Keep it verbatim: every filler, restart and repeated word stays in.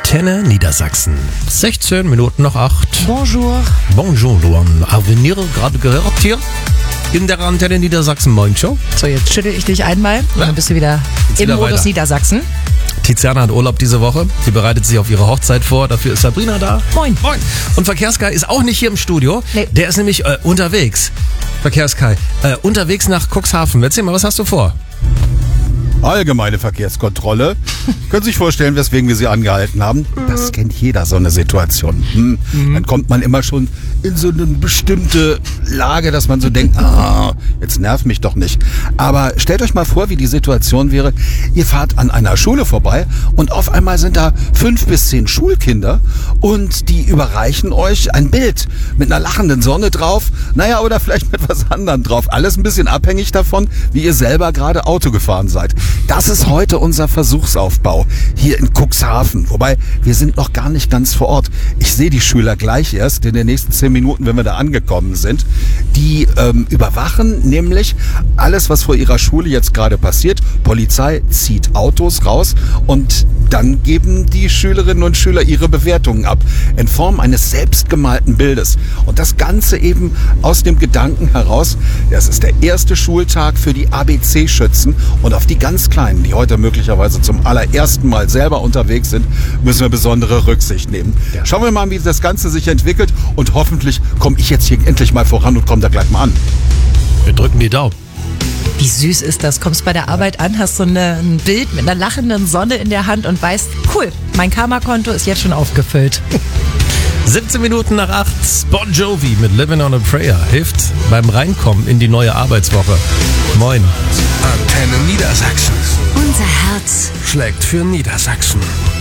Antenne Niedersachsen. sechzehn Minuten nach acht. Bonjour. Bonjour, du hast Avenir gerade gehört hier in der Antenne Niedersachsen Moin Show. So, jetzt schüttel ich dich einmal und dann bist du wieder Jetzt im wieder Modus weiter. Niedersachsen. Tiziana hat Urlaub diese Woche. Sie bereitet sich auf ihre Hochzeit vor. Dafür ist Sabrina da. Moin. Moin. Und Verkehrskai ist auch nicht hier im Studio. Nee. Der ist nämlich äh, unterwegs. Verkehrskai, äh, unterwegs nach Cuxhaven. Erzähl mal, was hast du vor? Allgemeine Verkehrskontrolle. Können Sie sich vorstellen, weswegen wir Sie angehalten haben? Das kennt jeder, so eine Situation. Hm. Mhm. Dann kommt man immer schon in so eine bestimmte Lage, dass man so denkt, ah, jetzt nerv mich doch nicht. Aber stellt euch mal vor, wie die Situation wäre, ihr fahrt an einer Schule vorbei und auf einmal sind da fünf bis zehn Schulkinder und die überreichen euch ein Bild mit einer lachenden Sonne drauf, naja, oder vielleicht mit was anderem drauf. Alles ein bisschen abhängig davon, wie ihr selber gerade Auto gefahren seid. Das ist heute unser Versuchsaufbau hier in Cuxhaven. Wobei, wir sind noch gar nicht ganz vor Ort. Ich sehe die Schüler gleich erst in den nächsten zehn Minuten, wenn wir da angekommen sind. Die ähm, überwachen nämlich alles, was vor ihrer Schule jetzt gerade passiert. Polizei zieht Autos raus und dann geben die Schülerinnen und Schüler ihre Bewertungen ab in Form eines selbstgemalten Bildes. Und das Ganze eben aus dem Gedanken heraus, das ist der erste Schultag für die A B C-Schützen und auf die ganz Kleinen, die heute möglicherweise zum allerersten Mal selber unterwegs sind, müssen wir besondere Rücksicht nehmen. Schauen wir mal, wie das Ganze sich entwickelt und hoffentlich komme ich jetzt hier endlich mal voran und komme da gleich mal an. Wir drücken die Daumen. Wie süß ist das? Kommst bei der Arbeit an, hast so eine, ein Bild mit einer lachenden Sonne in der Hand und weißt, cool, mein Karma-Konto ist jetzt schon aufgefüllt. siebzehn Minuten nach acht. Bon Jovi mit Living on a Prayer hilft beim Reinkommen in die neue Arbeitswoche. Moin. Antenne Niedersachsen. Unser Herz Schlägt für Niedersachsen.